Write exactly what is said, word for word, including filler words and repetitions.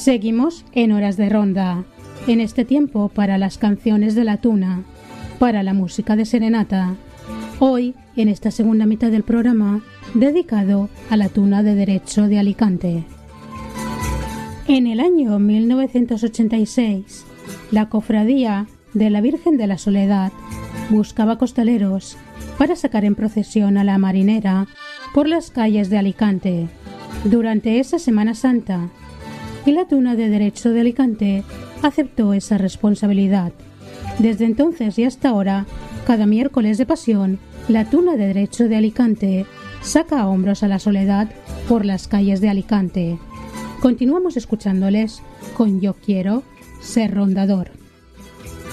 Seguimos en Horas de Ronda, en este tiempo para las canciones de la tuna, para la música de serenata. Hoy, en esta segunda mitad del programa, dedicado a la tuna de Derecho de Alicante. En el año mil novecientos ochenta y seis, la Cofradía de la Virgen de la Soledad buscaba costaleros para sacar en procesión a la marinera por las calles de Alicante durante esa Semana Santa, y la Tuna de Derecho de Alicante aceptó esa responsabilidad. Desde entonces y hasta ahora, cada miércoles de Pasión, la Tuna de Derecho de Alicante saca a hombros a la Soledad por las calles de Alicante. Continuamos escuchándoles con Yo Quiero Ser Rondador.